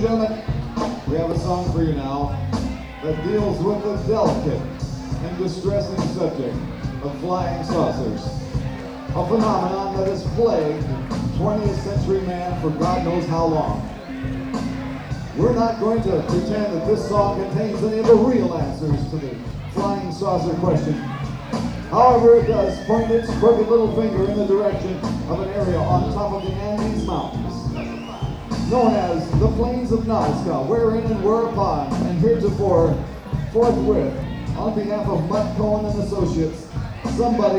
gentlemen, we have a song for you now that deals with the delicate and distressing subject of flying saucers. A phenomenon that has plagued 20th century man for God knows how long. We're not going to pretend that this song contains any of the real answers to the flying saucer question. However, it does point its crooked little finger in the direction of an area on top of the Andes Mountains, known as the Plains of Nazca, wherein and whereupon, and heretofore, forthwith, on behalf of Mutt Cohen and Associates, somebody